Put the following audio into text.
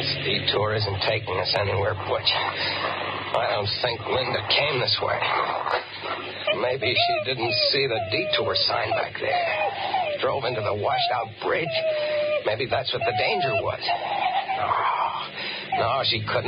This detour isn't taking us anywhere, Butch. I don't think Linda came this way. Maybe she didn't see the detour sign back there. Drove into the washed-out bridge. Maybe that's what the danger was. No, she couldn't